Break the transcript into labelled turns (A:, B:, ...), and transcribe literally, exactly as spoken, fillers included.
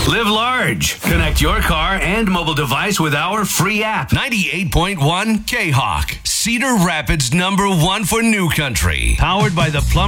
A: Live large. Connect your car and mobile device with our free app.
B: ninety-eight point one K-Hawk. Cedar Rapids number one for New Country. Powered by the Plum